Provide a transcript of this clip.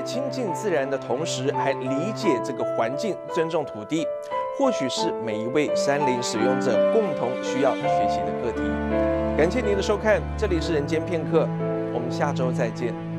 亲近自然的同时，还理解这个环境，尊重土地，或许是每一位山林使用者共同需要学习的课题。感谢您的收看，这里是人间片刻，我们下周再见。